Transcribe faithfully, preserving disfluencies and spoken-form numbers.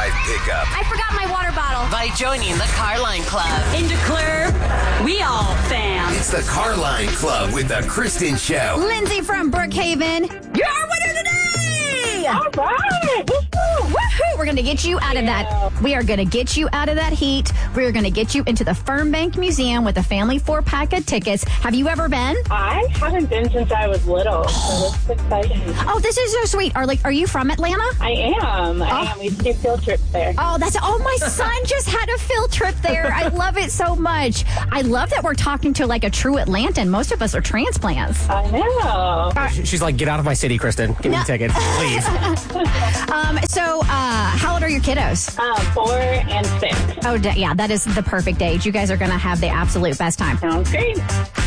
drive pickup. I forgot my water bottle. By joining the Carline Club. In Declare, we all fam. It's the Carline Club with the Kristen Show. Lindsay from Brookhaven. You're our winner today! All right. Woohoo! We're going to get you out of that. We are going to get you out of that heat. We are going to get you into the Fernbank Museum with a family four-pack of tickets. Have you ever been? I haven't been since I was little, so it's exciting. Oh, this is so sweet. Are like, are you from Atlanta? I am. I Oh. am. We do field trips there. Oh, that's oh, my son just had a field trip there. I love it so much. I love that we're talking to like a true Atlantan. Most of us are transplants. I know. She's like, get out of my city, Kristen. Give me No. a ticket, please. Um, so, uh, how old are your kiddos? Uh, four and six. Oh, d- yeah, that is the perfect age. You guys are going to have the absolute best time. Sounds great.